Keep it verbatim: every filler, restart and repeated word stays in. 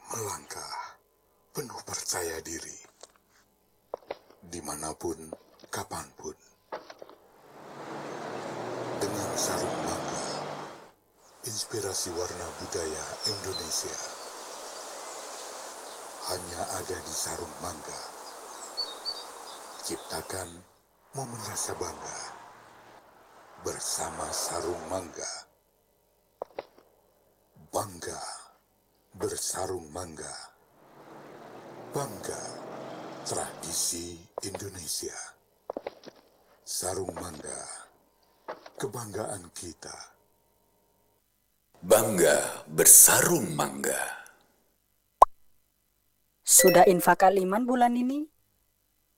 melangkah penuh percaya diri, dimanapun, kapanpun, dengan sarung mangga, inspirasi warna budaya Indonesia hanya ada di sarung mangga. Ciptakan momen rasa bangga bersama sarung mangga. Bangga bersarung mangga. Bangga tradisi Indonesia. Sarung mangga, kebanggaan kita. Bangga bersarung mangga. Sudah infak aliman bulan ini?